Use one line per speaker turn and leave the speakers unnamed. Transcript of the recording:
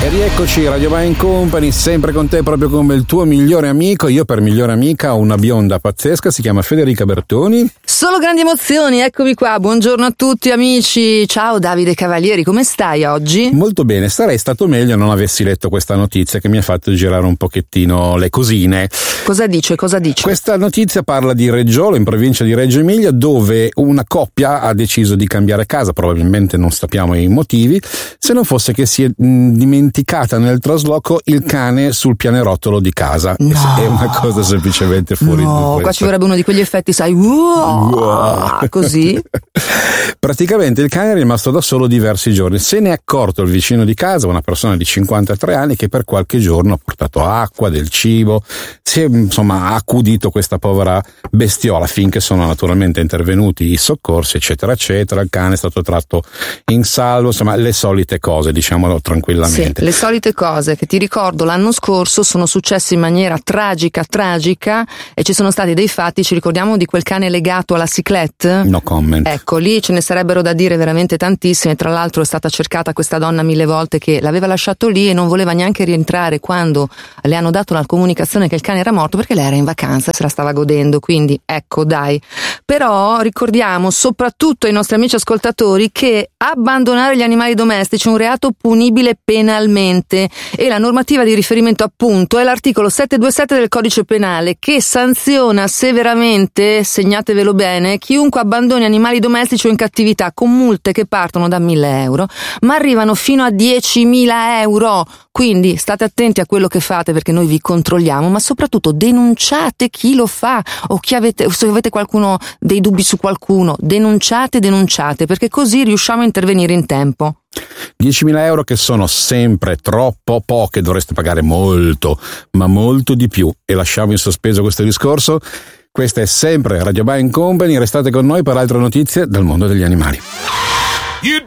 Rieccoci, Radio Band Company, sempre con te, proprio come il tuo migliore amico. Io per migliore amica ho una bionda pazzesca, si chiama Federica Bertoni.
Solo grandi emozioni, eccomi qua, buongiorno a tutti amici. Ciao Davide Cavalieri, come stai oggi?
Molto bene, sarei stato meglio non avessi letto questa notizia che mi ha fatto girare un pochettino le cosine.
Cosa dice?
Questa notizia parla di Reggiolo, in provincia di Reggio Emilia, dove una coppia ha deciso di cambiare casa, probabilmente non sappiamo i motivi, se non fosse che si è dimenticata nel trasloco il cane sul pianerottolo di casa.
No.
È una cosa semplicemente fuori di
No, qua ci vorrebbe uno di quegli effetti, sai, così.
Praticamente il cane è rimasto da solo diversi giorni. Se ne è accorto il vicino di casa, una persona di 53 anni, che per qualche giorno ha portato acqua, del cibo, si è insomma accudito questa povera bestiola finché sono naturalmente intervenuti i soccorsi, eccetera eccetera. Il cane è stato tratto in salvo, insomma le solite cose, diciamolo tranquillamente.
Sì, le solite cose che ti ricordo l'anno scorso sono successe in maniera tragica e ci sono stati dei fatti, ci ricordiamo di quel cane legato alla cyclette?
No comment.
Ecco, lì ce ne sarebbero da dire veramente tantissime. Tra l'altro è stata cercata questa donna 1000 volte, che l'aveva lasciato lì e non voleva neanche rientrare quando le hanno dato la comunicazione che il cane era morto, perché lei era in vacanza e se la stava godendo. Quindi ecco, dai. Però ricordiamo soprattutto ai nostri amici ascoltatori che abbandonare gli animali domestici è un reato punibile penalmente, e la normativa di riferimento appunto è l'articolo 727 del codice penale, che sanziona severamente, segnatevelo bene, chiunque abbandoni animali domestici o in cattività, con multe che partono da 1.000 euro ma arrivano fino a 10.000 euro. Quindi state attenti a quello che fate, perché noi vi controlliamo, ma soprattutto denunciate chi lo fa, o se avete qualcuno dei dubbi su qualcuno, denunciate, perché così riusciamo a intervenire in tempo.
10.000 euro che sono sempre troppo poche, dovreste pagare molto, ma molto di più. E lasciamo in sospeso questo discorso. Questa è sempre Radio Band Company, restate con noi per altre notizie dal mondo degli animali.